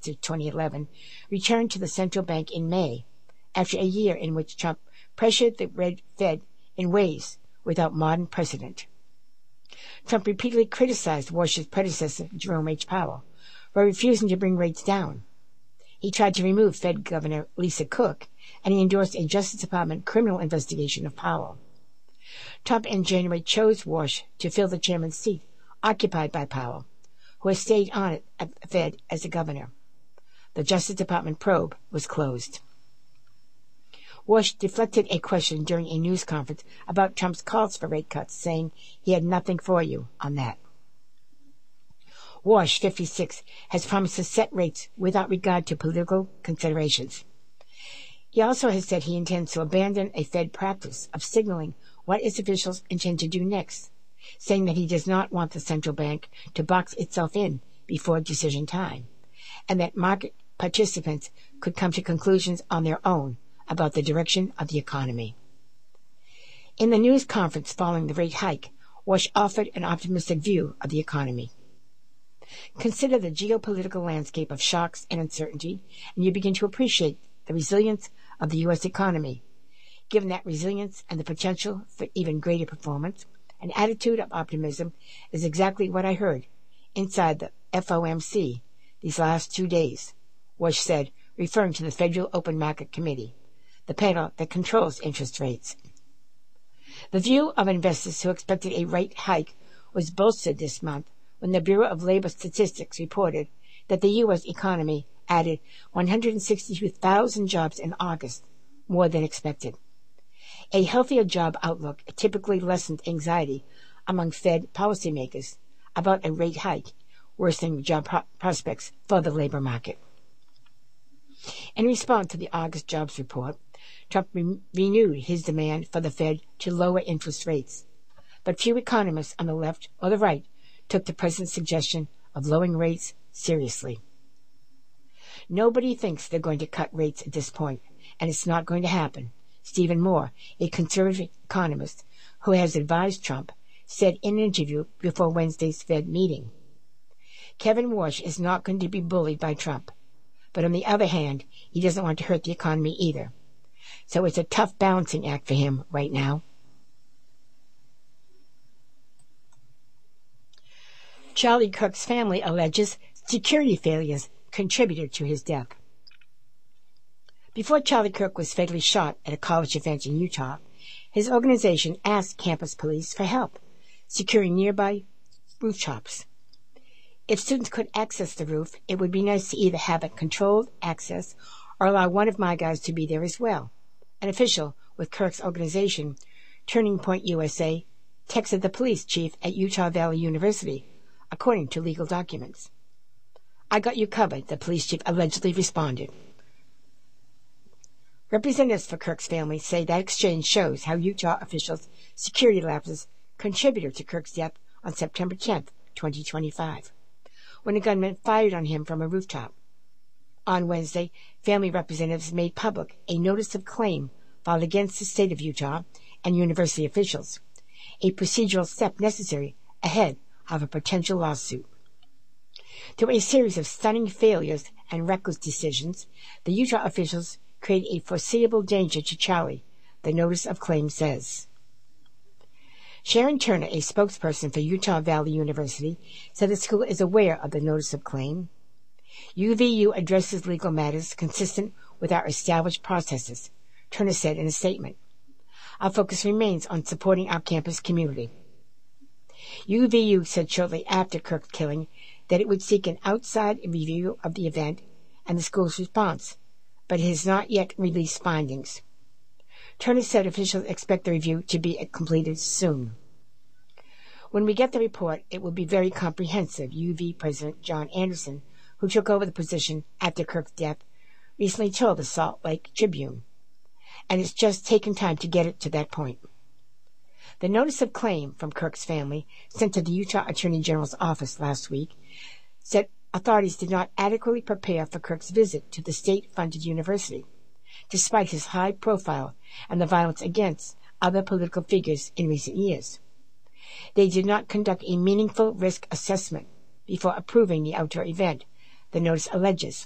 2011, returned to the central bank in May, after a year in which Trump pressured the Red Fed in ways without modern precedent. Trump repeatedly criticized Walsh's predecessor, Jerome H. Powell, for refusing to bring rates down. He tried to remove Fed Governor Lisa Cook, and he endorsed a Justice Department criminal investigation of Powell. Trump in January chose Walsh to fill the chairman's seat occupied by Powell, who has stayed on it at the Fed as a governor. The Justice Department probe was closed. Walsh deflected a question during a news conference about Trump's calls for rate cuts, saying he had nothing for you on that. Walsh, 56, has promised to set rates without regard to political considerations. He also has said he intends to abandon a Fed practice of signaling what its officials intend to do next, saying that he does not want the central bank to box itself in before decision time, and that market participants could come to conclusions on their own about the direction of the economy. In the news conference following the rate hike, Walsh offered an optimistic view of the economy. Consider the geopolitical landscape of shocks and uncertainty, and you begin to appreciate the resilience of the U.S. economy. Given that resilience and the potential for even greater performance, an attitude of optimism is exactly what I heard inside the FOMC these last 2 days, Walsh said, referring to the Federal Open Market Committee, the panel that controls interest rates. The view of investors who expected a rate hike was bolstered this month when the Bureau of Labor Statistics reported that the U.S. economy added 162,000 jobs in August, more than expected. A healthier job outlook typically lessened anxiety among Fed policymakers about a rate hike, worsening job prospects for the labor market. In response to the August jobs report, Trump renewed his demand for the Fed to lower interest rates, but few economists on the left or the right took the president's suggestion of lowering rates seriously. Nobody thinks they're going to cut rates at this point, and it's not going to happen, Stephen Moore, a conservative economist who has advised Trump, said in an interview before Wednesday's Fed meeting. Kevin Walsh is not going to be bullied by Trump, but on the other hand, he doesn't want to hurt the economy either. So it's a tough balancing act for him right now. Charlie Kirk's family alleges security failures contributed to his death. Before Charlie Kirk was fatally shot at a college event in Utah, his organization asked campus police for help securing nearby rooftops. If students could access the roof, it would be nice to either have a controlled access or allow one of my guys to be there as well. An official with Kirk's organization, Turning Point USA, texted the police chief at Utah Valley University, according to legal documents. I got you covered, the police chief allegedly responded. Representatives for Kirk's family say that exchange shows how Utah officials' security lapses contributed to Kirk's death on September 10, 2025, when a gunman fired on him from a rooftop. On Wednesday, family representatives made public a notice of claim filed against the state of Utah and university officials, a procedural step necessary ahead of a potential lawsuit. Through a series of stunning failures and reckless decisions, the Utah officials created a foreseeable danger to Charlie, the notice of claim says. Sharon Turner, a spokesperson for Utah Valley University, said the school is aware of the notice of claim. UVU addresses legal matters consistent with our established processes, Turner said in a statement. Our focus remains on supporting our campus community. UVU said shortly after Kirk's killing that it would seek an outside review of the event and the school's response, but it has not yet released findings. Turner said officials expect the review to be completed soon. When we get the report, it will be very comprehensive, UV President John Anderson, who took over the position after Kirk's death, recently told the Salt Lake Tribune. And it's just taken time to get it to that point. The notice of claim from Kirk's family, sent to the Utah Attorney General's office last week, said authorities did not adequately prepare for Kirk's visit to the state-funded university, despite his high profile and the violence against other political figures in recent years. They did not conduct a meaningful risk assessment before approving the outdoor event, the notice alleges.